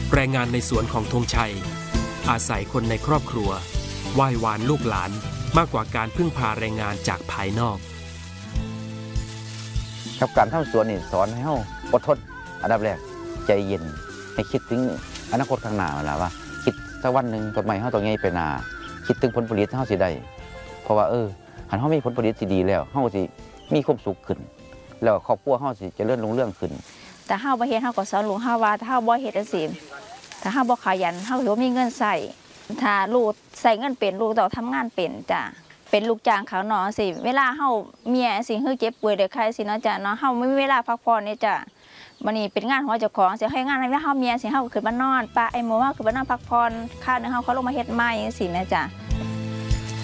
แรงงานในสวนของธงชัยอาศัยคนในครอบครัวไหว้วานลูกหลานมากกว่าการพึ่งพาแรงงานจากภายนอกครับการทำสวนนี่สอนให้เฮาอดทนอันดับแรกใจเย็นให้คิดถึงอนาคตข้างหน้าล่ะว่าคิดสักวันหนึ่งต้นไม้เฮาต้องใหญ่ไปหน้าคิดถึงผลผลิตเฮาสิได้เพราะว่าหันเฮามีผลผลิตที่ดีแล้วเฮาสิมีความสุขขึ้นแล้วครอบครัวเฮาสิเจริญรุ่งเรืองขึ้นแต่เฮาบ่เฮ็ดเฮาก็สอนลูกเฮาว่าถ้าเฮาบ่เฮ็ดจังซี่ถ้าเฮาบ่ขยันเฮาสิบ่มีเงินใช้ถ้าลูกใช้เงินเป็นลูกต้องทำงานเป็นจ้ะเป็นลูกจ้างเขาเนาะสิเวลาเฮาเมียสิเฮาเจ็บป่วยได้ไข้สิเนาะจ้ะเนาะเฮาไม่มีเวลาพักผ่อนนี่จ้ะมื้อนี้เป็นงานของเจ้าของสิให้งานให้เฮาเมียสิเฮาขึ้นมานอนป้าไอ้หมูเฮาขึ้นมานอนพักผ่อนค่านึงเฮาเขาลงมาเฮ็ดใหม่จังซี่แม่จ้ะ